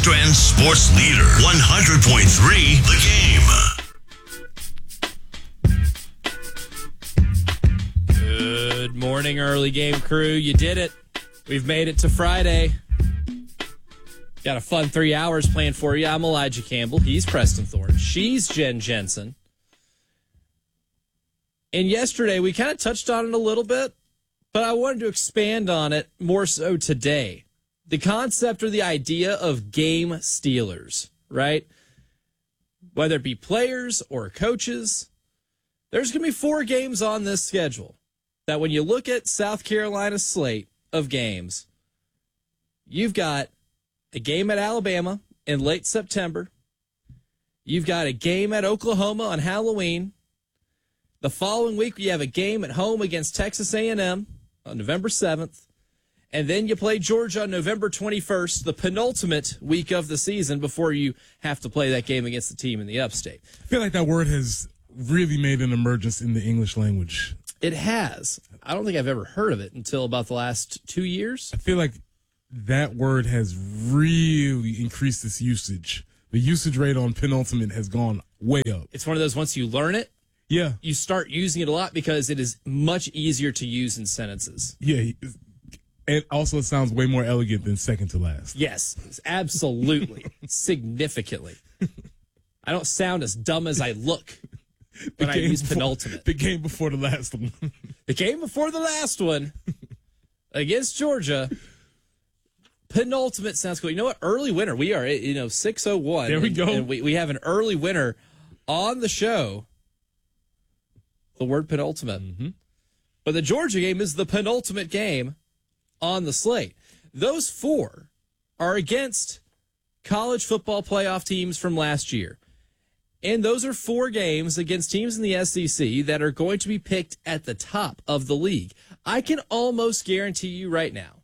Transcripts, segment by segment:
Strand Sports Leader, 100.3 The Game. Good morning, early game crew. You did it. We've made it to Friday. Got a fun 3 hours planned for you. I'm Elijah Campbell. He's Preston Thorne. She's Jen Jensen. And yesterday, we kind of touched on it a little bit, but I wanted to expand on it more so today. The concept or the idea of game stealers, right? Whether it be players or coaches, there's going to be 4 games on this schedule that when you look at South Carolina's slate of games, you've got a game at Alabama in late September. You've got a game at Oklahoma on Halloween. The following week, you have a game at home against Texas A&M on November 7th. And then you play Georgia on November 21st, the penultimate week of the season before you have to play that game against the team in the upstate. I feel like that word has really made an emergence in the English language. It has. I don't think I've ever heard of it until about the last 2 years. I feel like that word has really increased its usage. The usage rate on penultimate has gone way up. It's one of those, once you learn it, yeah, you start using it a lot because it is much easier to use in sentences. Yeah, and also it sounds way more elegant than second to last. Yes, absolutely. Significantly. I don't sound as dumb as I look when I use penultimate. The game before the last one. The game before the last one against Georgia. Penultimate sounds cool. You know what? Early winner. We are, 6:01. There we go. And we have an early winner on the show. The word penultimate. Mm-hmm. But the Georgia game is the penultimate game on the slate. Those 4 are against college football playoff teams from last year. And those are 4 games against teams in the SEC that are going to be picked at the top of the league. I can almost guarantee you right now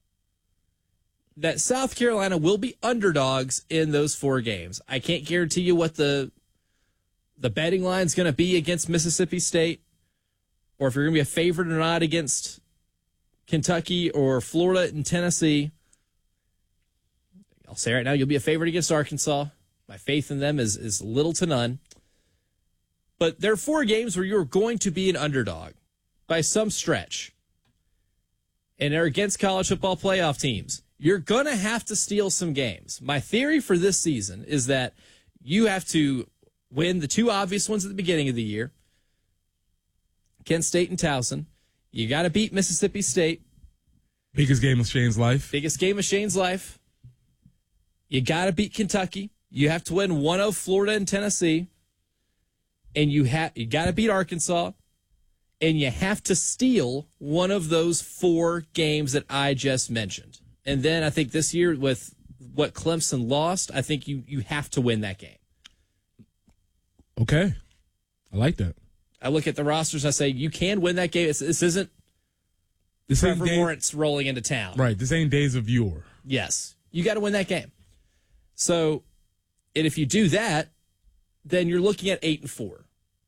that South Carolina will be underdogs in those 4 games. I can't guarantee you what the betting line is going to be against Mississippi State, or if you're going to be a favorite or not against Kentucky or Florida and Tennessee. I'll say right now, you'll be a favorite against Arkansas. My faith in them is little to none. But there are 4 games where you're going to be an underdog by some stretch. And they're against college football playoff teams. You're going to have to steal some games. My theory for this season is that you have to win the 2 obvious ones at the beginning of the year. Kent State and Towson. You got to beat Mississippi State. Biggest game of Shane's life. Biggest game of Shane's life. You got to beat Kentucky. You have to win one of Florida and Tennessee. And you got to beat Arkansas. And you have to steal one of those 4 games that I just mentioned. And then I think this year with what Clemson lost, I think you have to win that game. Okay. I like that. I look at the rosters, I say, you can win that game. This isn't Trevor Lawrence rolling into town. Right. This ain't days of yore. Yes. You got to win that game. So, and if you do that, then you're looking at 8-4.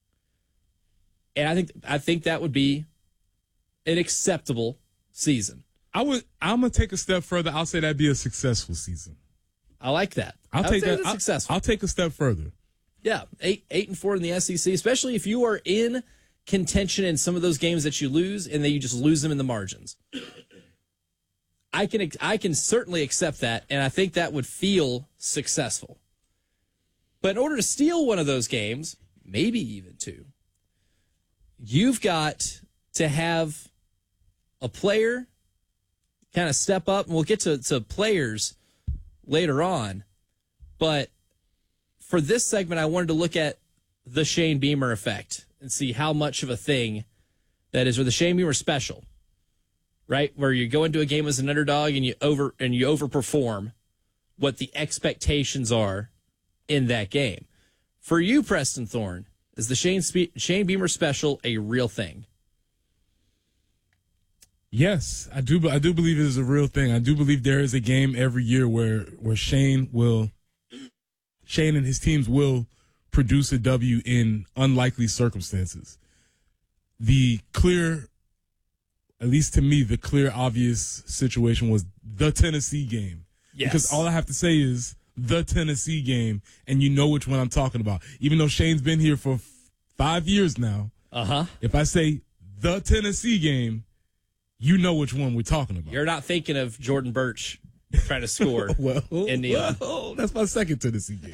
And I think that would be an acceptable season. I'm gonna take a step further. I'll say that'd be a successful season. I like that. I'll take that. Successful. I'll take a step further. Yeah, 8-4 in the SEC, especially if you are in contention in some of those games that you lose, and then you just lose them in the margins. I can certainly accept that, and I think that would feel successful. But in order to steal one of those games, maybe even 2, you've got to have a player kind of step up, and we'll get to players later on. But for this segment, I wanted to look at the Shane Beamer effect and see how much of a thing that is, or the Shane Beamer special, right? Where you go into a game as an underdog and you overperform what the expectations are in that game. For you, Preston Thorne, is the Shane Beamer special a real thing? Yes, I do believe it is a real thing. I do believe there is a game every year where Shane and his teams will produce a W in unlikely circumstances. The clear, at least to me, the clear obvious situation was the Tennessee game. Yes. Because all I have to say is the Tennessee game, and you know which one I'm talking about. Even though Shane's been here for 5 years now, if I say the Tennessee game, you know which one we're talking about. You're not thinking of Jordan Birch trying to score in Neon. That's my second Tennessee game.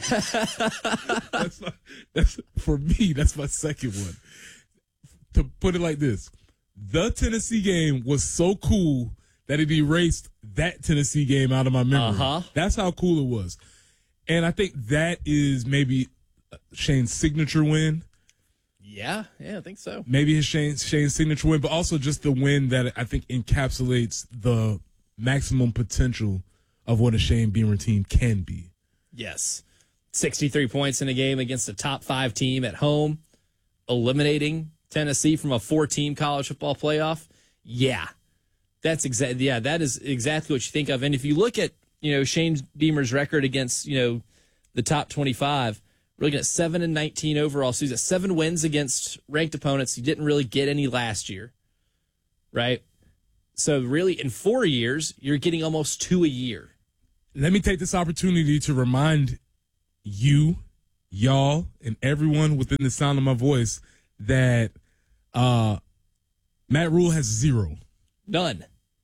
For me, that's my second one. To put it like this, the Tennessee game was so cool that it erased that Tennessee game out of my memory. That's how cool it was. And I think that is maybe Shane's signature win. Yeah, I think so. Maybe Shane's signature win, but also just the win that I think encapsulates the maximum potential of what a Shane Beamer team can be. Yes. 63 points in a game against a top 5 team at home, eliminating Tennessee from a 4-team college football playoff. Yeah. That is exactly what you think of. And if you look at, Shane Beamer's record against, the top 25, we're looking at 7-19 overall. So he's at 7 wins against ranked opponents. He didn't really get any last year, right? So really, in 4 years, you're getting almost 2 a year. Let me take this opportunity to remind you, y'all, and everyone within the sound of my voice that Matt Rule has 0. None.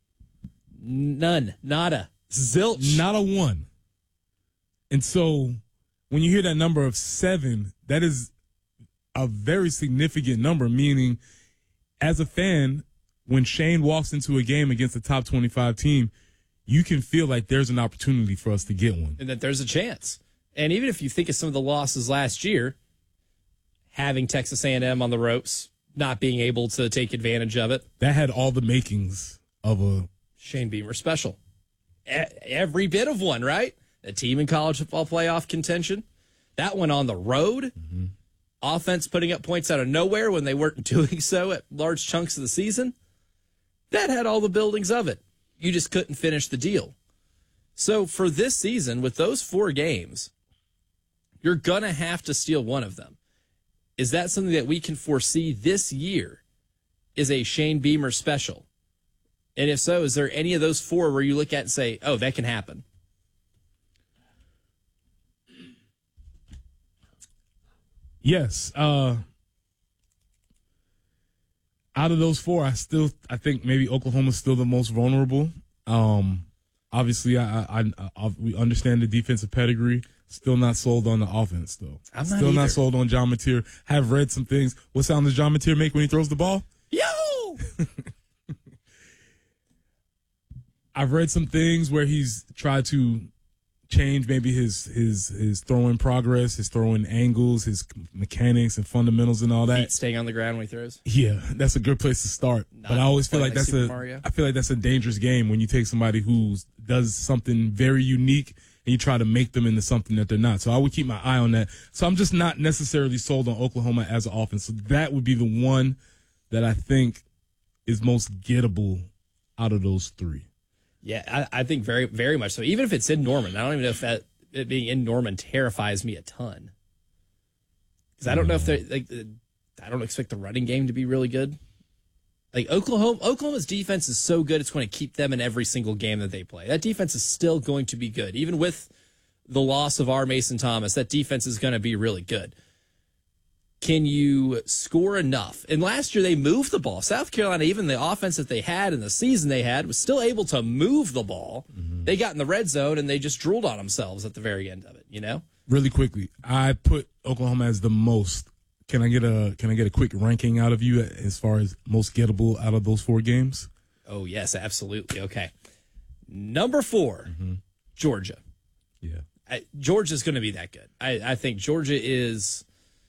Nada. Zilch. Not a 1. And so when you hear that number of 7, that is a very significant number, meaning as a fan, when Shane walks into a game against a top 25 team, you can feel like there's an opportunity for us to get one. And that there's a chance. And even if you think of some of the losses last year, having Texas A&M on the ropes, not being able to take advantage of it. That had all the makings of a Shane Beamer special. Every bit of one, right? A team in college football playoff contention. That one on the road. Mm-hmm. Offense putting up points out of nowhere when they weren't doing so at large chunks of the season. That had all the buildings of it. You just couldn't finish the deal. So for this season, with those 4 games, you're going to have to steal one of them. Is that something that we can foresee this year is a Shane Beamer special? And if so, is there any of those 4 where you look at and say, oh, that can happen? Yes. Out of those 4, I think maybe Oklahoma's still the most vulnerable. Obviously, we understand the defensive pedigree. Still not sold on the offense, though. I'm still not sold on John Mateer. Have read some things. What sound does John Mateer make when he throws the ball? Yo! I've read some things where he's tried to change maybe his throwing progress, his throwing angles, his mechanics and fundamentals and all that. Feet staying on the ground when he throws. Yeah, that's a good place to start. But I always feel like that's a dangerous game when you take somebody who does something very unique and you try to make them into something that they're not. So I would keep my eye on that. So I'm just not necessarily sold on Oklahoma as an offense. So that would be the one that I think is most gettable out of those 3. Yeah, I think very, very much so. Even if it's in Norman, I don't even know if it being in Norman terrifies me a ton. Because I don't know if I don't expect the running game to be really good. Like Oklahoma's defense is so good, it's going to keep them in every single game that they play. That defense is still going to be good. Even with the loss of R. Mason Thomas, that defense is going to be really good. Can you score enough? And last year they moved the ball. South Carolina, even the offense that they had and the season they had, was still able to move the ball. Mm-hmm. They got in the red zone and they just drooled on themselves at the very end of it, Really quickly, I put Oklahoma as the most. Can I get a quick ranking out of you as far as most gettable out of those 4 games? Oh, yes, absolutely. Okay. Number 4, Georgia. Yeah. Georgia's going to be that good. I think Georgia is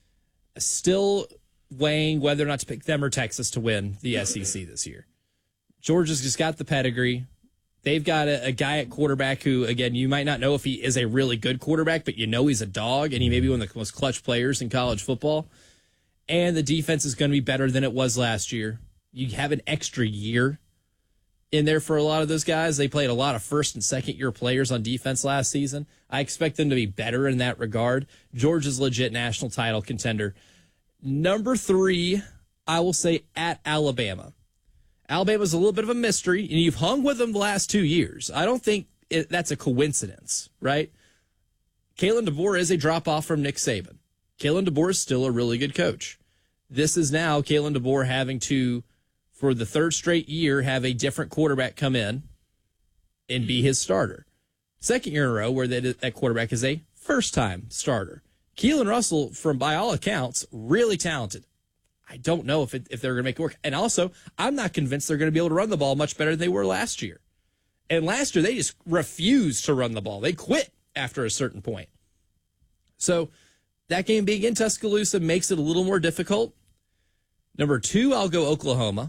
still weighing whether or not to pick them or Texas to win the SEC this year. Georgia's just got the pedigree. They've got a guy at quarterback who, again, you might not know if he is a really good quarterback, but he's a dog, and he may be one of the most clutch players in college football. And the defense is going to be better than it was last year. You have an extra year in there for a lot of those guys. They played a lot of first and second year players on defense last season. I expect them to be better in that regard. Georgia's legit national title contender. Number 3, I will say at Alabama. Alabama's a little bit of a mystery, and you've hung with them the last 2 years. I don't think that's a coincidence, right? Kalen DeBoer is a drop-off from Nick Saban. Kalen DeBoer is still a really good coach. This is now Kalen DeBoer having to, for the third straight year, have a different quarterback come in and be his starter. Second year in a row where that quarterback is a first-time starter. Keelan Russell, by all accounts, really talented. I don't know if they're going to make it work. And also, I'm not convinced they're going to be able to run the ball much better than they were last year. And last year, they just refused to run the ball. They quit after a certain point. So that game being in Tuscaloosa makes it a little more difficult. Number 2, I'll go Oklahoma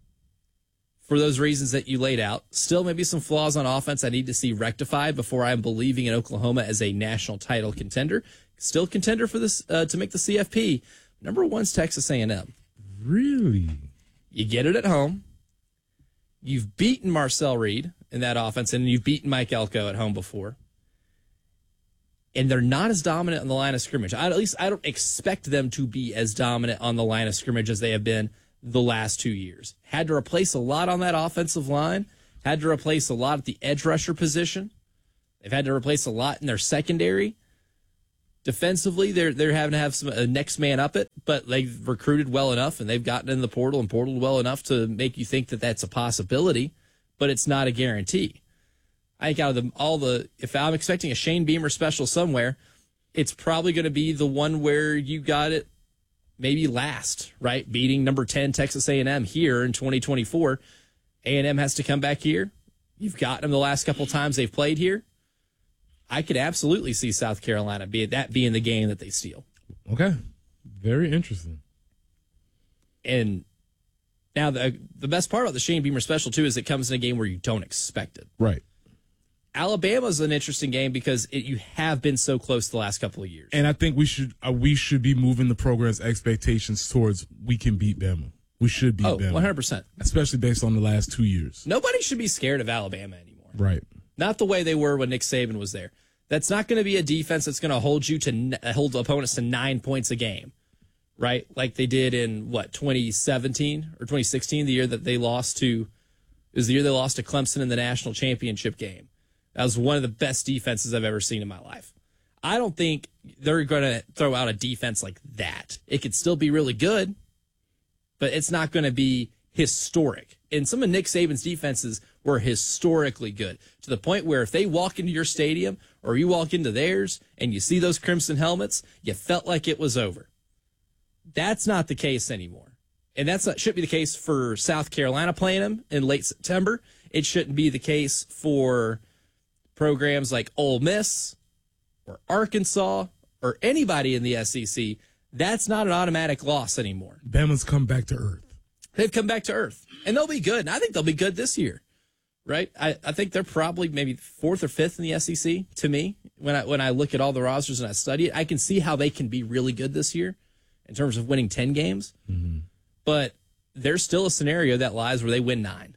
for those reasons that you laid out. Still maybe some flaws on offense I need to see rectified before I'm believing in Oklahoma as a national title contender. Still contender for this to make the CFP. Number 1's Texas A&M. Really? You get it at home. You've beaten Marcel Reed in that offense, and you've beaten Mike Elko at home before. And they're not as dominant on the line of scrimmage. At least I don't expect them to be as dominant on the line of scrimmage as they have been the last 2 years. Had to replace a lot on that offensive line. Had to replace a lot at the edge rusher position. They've had to replace a lot in their secondary. Defensively, they're having to have some next man up it, but they've recruited well enough and they've gotten in the portal and portaled well enough to make you think that that's a possibility, but it's not a guarantee. I think out of if I'm expecting a Shane Beamer special somewhere, it's probably going to be the one where you got it maybe last, right? Beating number 10 Texas A&M here in 2024. A&M has to come back here. You've gotten them the last couple times they've played here. I could absolutely see South Carolina being the game that they steal. Okay. Very interesting. And now the best part about the Shane Beamer special, too, is it comes in a game where you don't expect it. Right. Alabama's an interesting game because you have been so close the last couple of years. And I think we should be moving the program's expectations towards we can beat Bama. We should beat Bama. 100%. Especially based on the last 2 years. Nobody should be scared of Alabama anymore. Right. Not the way they were when Nick Saban was there. That's not going to be a defense that's going to hold opponents to 9 points a game, right? Like they did in 2017 or 2016, the year that they lost to Clemson in the national championship game. That was one of the best defenses I've ever seen in my life. I don't think they're going to throw out a defense like that. It could still be really good, but it's not going to be historic. And some of Nick Saban's defenses were historically good to the point where if they walk into your stadium or you walk into theirs and you see those crimson helmets, you felt like it was over. That's not the case anymore. And shouldn't be the case for South Carolina playing them in late September. It shouldn't be the case for programs like Ole Miss or Arkansas or anybody in the SEC. That's not an automatic loss anymore. Bama's come back to earth. They've come back to earth, and they'll be good. And I think they'll be good this year, right? I think they're probably maybe 4th or 5th in the SEC to me. When I look at all the rosters and I study it, I can see how they can be really good this year in terms of winning 10 games. Mm-hmm. But there's still a scenario that lies where they win 9.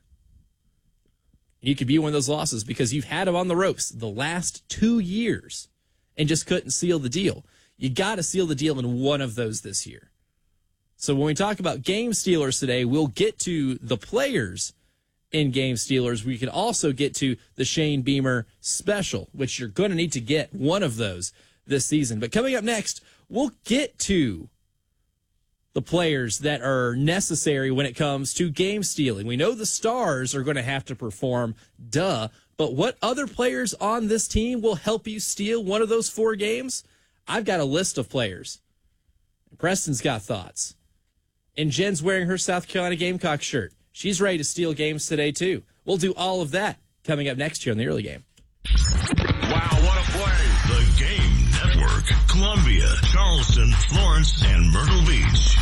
You could be one of those losses because you've had them on the ropes the last 2 years and just couldn't seal the deal. You got to seal the deal in one of those this year. So when we talk about game stealers today, we'll get to the players in game stealers. We can also get to the Shane Beamer special, which you're going to need to get one of those this season. But coming up next, we'll get to the players that are necessary when it comes to game stealing. We know the stars are going to have to perform, but what other players on this team will help you steal one of those 4 games? I've got a list of players. Preston's got thoughts. And Jen's wearing her South Carolina Gamecock shirt. She's ready to steal games today, too. We'll do all of that coming up next year on the early game. Wow, what a play. The Game Network. Columbia, Charleston, Florence, and Myrtle Beach.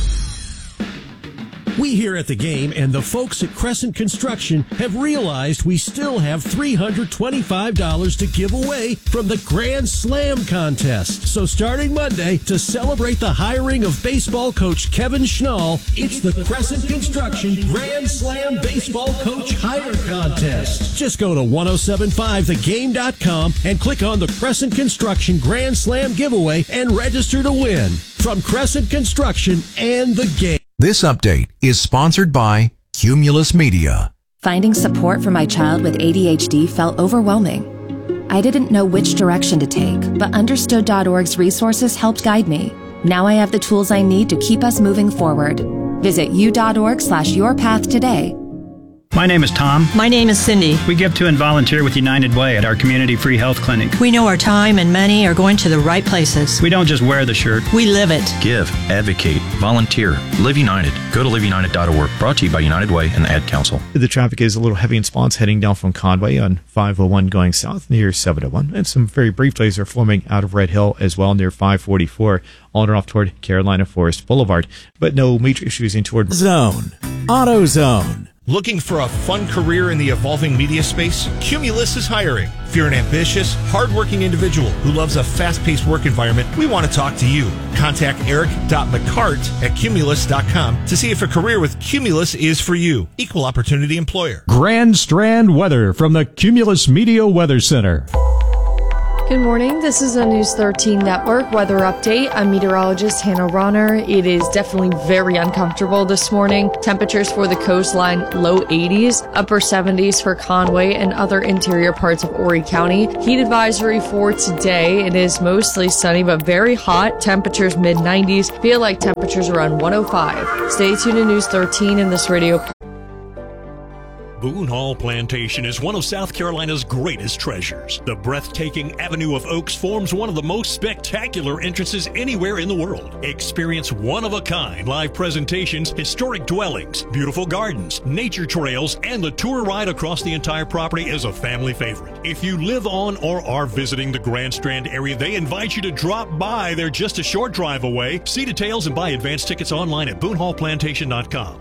We here at the Game and the folks at Crescent Construction have realized we still have $325 to give away from the Grand Slam contest. So starting Monday, to celebrate the hiring of baseball coach Kevin Schnall, it's the Crescent Construction Grand Slam Baseball Coach Hire Contest. Just go to 1075thegame.com and click on the Crescent Construction Grand Slam giveaway and register to win. From Crescent Construction and the Game. This update is sponsored by Cumulus Media. Finding support for my child with ADHD felt overwhelming. I didn't know which direction to take, but Understood.org's resources helped guide me. Now I have the tools I need to keep us moving forward. Visit u.org/yourpath today. My name is Tom. My name is Cindy. We give to and volunteer with United Way at our community free health clinic. We know our time and money are going to the right places. We don't just wear the shirt. We live it. Give, advocate, volunteer. Live United. Go to liveunited.org. Brought to you by United Way and the Ad Council. The traffic is a little heavy in spots heading down from Conway on 501 going south near 701. And some very brief delays are forming out of Red Hill as well near 544 on and off toward Carolina Forest Boulevard. But no major issues in toward Zone. AutoZone. Looking for a fun career in the evolving media space? Cumulus is hiring. If you're an ambitious, hardworking individual who loves a fast-paced work environment, we want to talk to you. Contact eric.mccart@cumulus.com to see if a career with Cumulus is for you. Equal opportunity employer. Grand Strand weather from the Cumulus Media Weather Center. Good morning. This is a News 13 Network weather update. I'm meteorologist Hannah Ronner. It is definitely very uncomfortable this morning. Temperatures for the coastline, low 80s, upper 70s for Conway and other interior parts of Horry County. Heat advisory for today. It is mostly sunny but very hot. Temperatures mid-90s. Feel like temperatures around 105. Stay tuned to News 13 in this radio. Boone Hall Plantation is one of South Carolina's greatest treasures. The breathtaking Avenue of Oaks forms one of the most spectacular entrances anywhere in the world. Experience one-of-a-kind live presentations, historic dwellings, beautiful gardens, nature trails, and the tour ride across the entire property is a family favorite. If you live on or are visiting the Grand Strand area, they invite you to drop by. They're just a short drive away. See details and buy advance tickets online at BooneHallPlantation.com.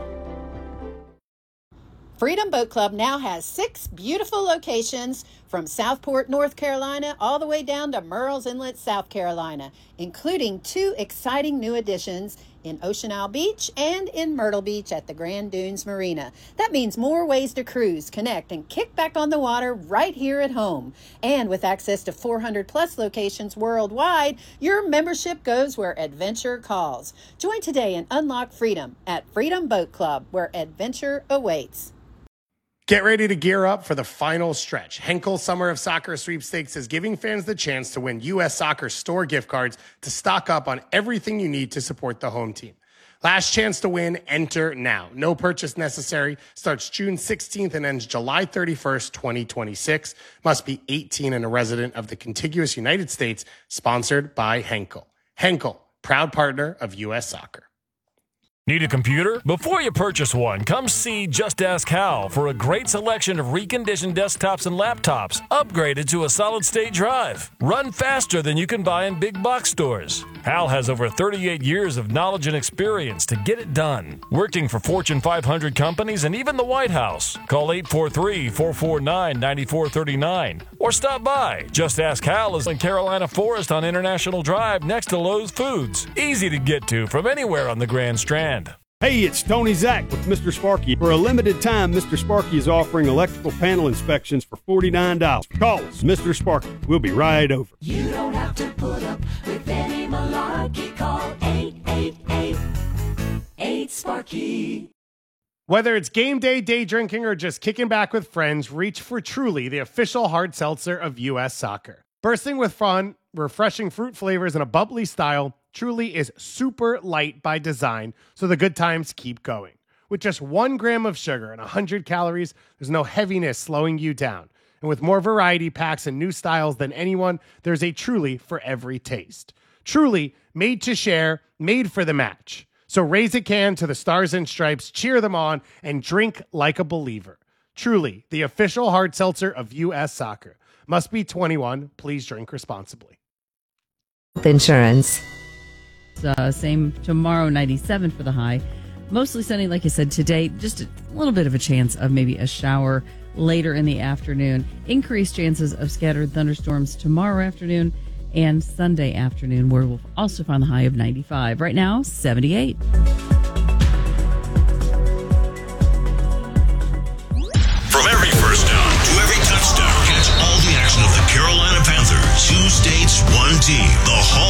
Freedom Boat Club now has 6 beautiful locations from Southport, North Carolina, all the way down to Murrells Inlet, South Carolina, including 2 exciting new additions in Ocean Isle Beach and in Myrtle Beach at the Grand Dunes Marina. That means more ways to cruise, connect, and kick back on the water right here at home. And with access to 400-plus locations worldwide, your membership goes where adventure calls. Join today and unlock freedom at Freedom Boat Club, where adventure awaits. Get ready to gear up for the final stretch. Henkel Summer of Soccer Sweepstakes is giving fans the chance to win U.S. Soccer store gift cards to stock up on everything you need to support the home team. Last chance to win, enter now. No purchase necessary. Starts June 16th and ends July 31st, 2026. Must be 18 and a resident of the contiguous United States. Sponsored by Henkel. Henkel, proud partner of U.S. Soccer. Need a computer? Before you purchase one, come see Just Ask Hal for a great selection of reconditioned desktops and laptops, upgraded to a solid-state drive. Run faster than you can buy in big box stores. Hal has over 38 years of knowledge and experience to get it done, working for Fortune 500 companies and even the White House. Call 843-449-9439 or stop by. Just Ask Hal is in Carolina Forest on International Drive next to Lowe's Foods. Easy to get to from anywhere on the Grand Strand. Hey, it's Tony Zach with Mr. Sparky. For a limited time, Mr. Sparky is offering electrical panel inspections for $49. Call us, Mr. Sparky. We'll be right over. You don't have to put up with any malarkey. Call 888-8-SPARKY. Whether it's game day, day drinking, or just kicking back with friends, reach for Truly, the official hard seltzer of U.S. Soccer. Bursting with fun, refreshing fruit flavors, and a bubbly style, Truly is super light by design, so the good times keep going. With just 1 gram of sugar and 100 calories, there's no heaviness slowing you down. And with more variety packs and new styles than anyone, there's a Truly for every taste. Truly, made to share, made for the match. So raise a can to the Stars and Stripes, cheer them on, and drink like a believer. Truly, the official hard seltzer of U.S. Soccer. Must be 21. Please drink responsibly. Insurance. Same tomorrow, 97 for the high. Mostly sunny, like I said, today. Just a little bit of a chance of maybe a shower later in the afternoon. Increased chances of scattered thunderstorms tomorrow afternoon and Sunday afternoon, where we'll also find the high of 95. Right now, 78. From every first down to every touchdown, catch all the action of the Carolina Panthers. 2 states, 1 team. The